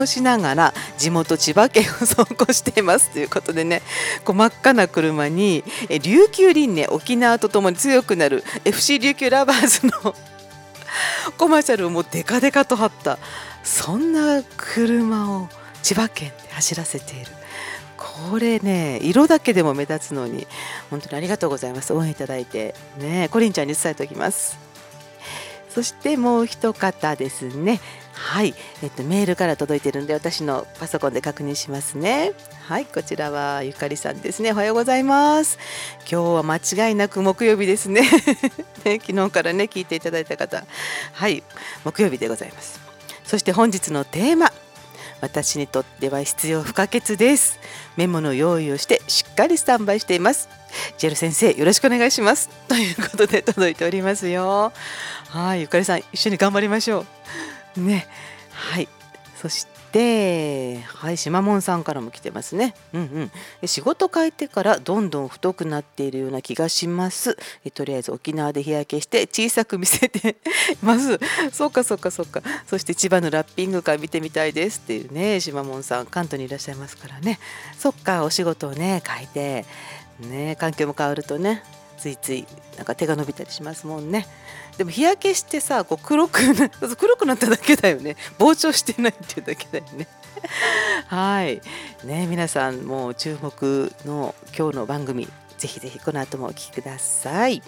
しながら地元千葉県を走行していますということでね、こう真っ赤な車に琉球輪廻沖縄とともに強くなる FC 琉球ラバーズのコマーシャルをもうデカデカと貼った、そんな車を千葉県で走らせている。これね、色だけでも目立つのに本当にありがとうございます。応援いただいてね、コリンちゃんに伝えておきます。そしてもう一方ですね。はい、メールから届いているので私のパソコンで確認しますね。はい、こちらはゆかりさんですね。おはようございます。今日は間違いなく木曜日ですね。ね、昨日からね聞いていただいた方、はい、木曜日でございます。そして本日のテーマ、私にとっては必要不可欠です。メモの用意をしてしっかりスタンバイしています。ジェル先生よろしくお願いしますということで届いておりますよ。はい、ゆかりさん一緒に頑張りましょうね。はい、そしてはい、しまもんさんからも来てますね。仕事変えてからどんどん太くなっているような気がします。とりあえず沖縄で日焼けして小さく見せてます。そうか。そして千葉のラッピング会見てみたいですっていうね、しまもんさん関東にいらっしゃいますからね。そっか、お仕事をね変えてね、環境も変わるとね、ついついなんか手が伸びたりしますもんね。でも日焼けしてさ、こう黒くなっただけだよね。膨張してないっていうだけだよね。はいね、皆さんもう注目の今日の番組、ぜひぜひこの後もお聞きください。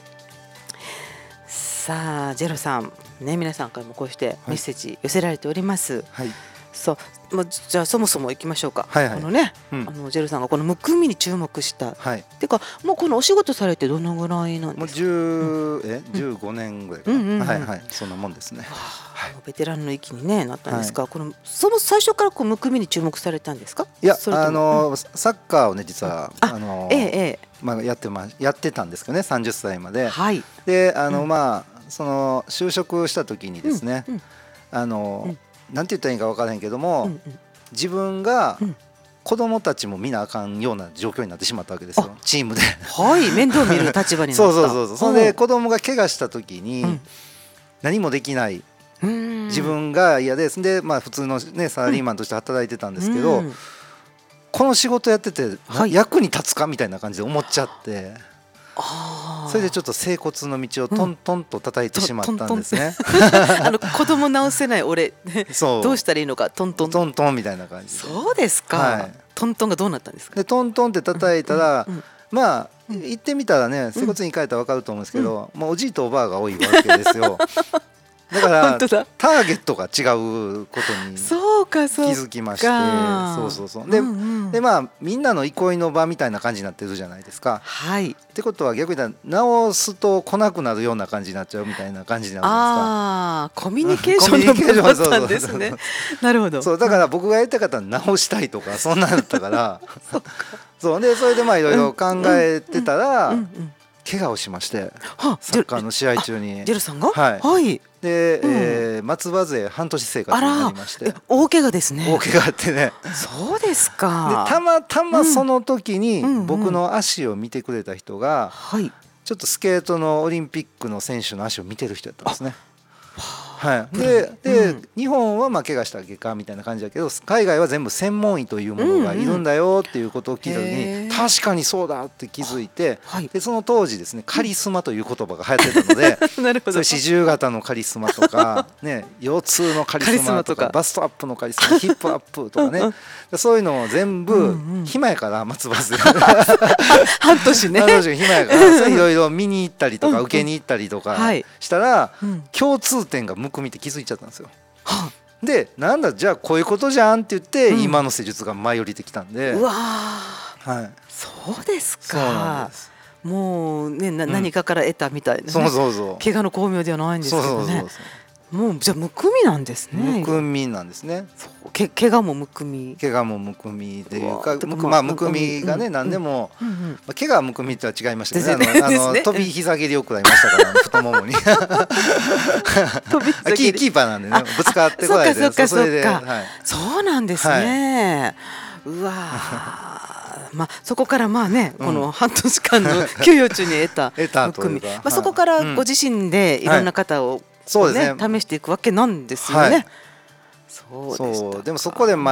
さあジェロさんね、皆さんからもこうしてメッセージ寄せられております。 はい、 そう、じゃあそもそも行きましょうか。 はいはい、 このね、ジェルさんがこのむくみに注目した、 はい、 てかもうこのお仕事されてどのぐらいなんですか。 もう15年ぐらいかな。はいはい、そんなもんですね。 ベテランの域に、ね、なったんですが、この最初からこうむくみに注目されたんですか。 いや、サッカーをね実はやってたんですけどね、30歳まで。 はい、 でその就職した時にですね、なんて言ったらいいか分からへんけども、自分が子供たちも見なあかんような状況になってしまったわけですよ、チームで。 はい、面倒見る立場になった。 そう。それで子供が怪我した時に何もできない、自分が嫌です。で普通のねサラリーマンとして働いてたんですけど、この仕事やってて役に立つかみたいな感じで思っちゃって、それでちょっと整骨の道をトントンと叩いてしまったんですね。 子供治せない俺どうしたらいいのか、トントンみたいな感じで。 そうですか。トントンがどうなったんですか。 でトントンって叩いたら、行ってみたらね、整骨に帰ったら分かると思うんですけど、もうおじいとおばあが多いわけですよ。だからターゲットが違うことに気づきまして、そうでみんなの憩いの場みたいな感じになってるじゃないですか。 はい。 ってことは逆に言ったら直すと来なくなるような感じになっちゃうみたいな感じになるんですか。 ああ、コミュニケーションの部分だったんですね。なるほど。 そうだから僕がやりたかったのは直したいとかそんなんだったから、それでいろいろ考えてたら怪我をしまして、サッカーの試合中に。 ジェルさんが。 はい。で松葉勢半年生活になりまして。 大怪我ですね。 大怪我あってね。 そうですか。 でたまたまその時に僕の足を見てくれた人が、ちょっとスケートのオリンピックの選手の足を見てる人だったんですね。で日本は怪我した外科みたいな感じだけど、海外は全部専門医というものがいるんだよっていうことを聞いた時に、確かにそうだって気づいて、でその当時ですね、カリスマという言葉が流行ってたので、四十型のカリスマとかね、腰痛のカリスマとか、バストアップのカリスマ、ヒップアップとかね、そういうのを全部暇やから松葉で半年ね、 暇やからいろいろ見に行ったりとか受けに行ったりとかしたら、共通点がむくみって気づいちゃったんですよ。でなんだじゃあこういうことじゃんって言って、今の施術が舞い降りてきたんで。 うわ、そうですか。もうね、何かから得たみたいな、怪我の巧妙ではないんですけどね。もうじゃあむくみなんですね。 むくみなんですね。 怪我もむくみ。 怪我もむくみというか、むくみがね何でも、怪我はむくみとは違いましたね。飛び膝蹴りを食らいましたから太ももに。キーパーなんでね、ぶつかってこないで。 そうなんですね。うわ。そこからこの半年間の休養中に得たむくみ、そこからご自身でいろんな方を試していくわけなんですよね。 そうでしたか。 でもそこで